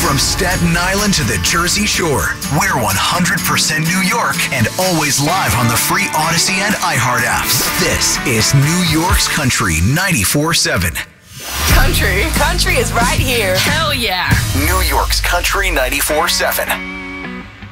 From Staten Island to the Jersey Shore, we're 100% New York and always live on the free Odyssey and iHeart apps. This is New York's Country 94.7. Country is right here. Hell yeah. New York's Country 94.7.